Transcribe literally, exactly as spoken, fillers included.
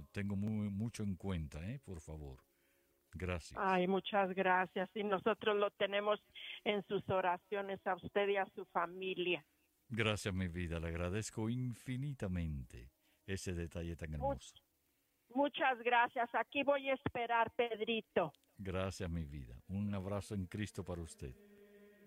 tengo muy, mucho en cuenta, ¿eh? Por favor. Gracias. Ay, muchas gracias. Y nosotros lo tenemos en sus oraciones a usted y a su familia. Gracias, mi vida. Le agradezco infinitamente ese detalle tan Much- hermoso. muchas gracias. Aquí voy a esperar, Pedrito. Gracias, mi vida. Un abrazo en Cristo para usted.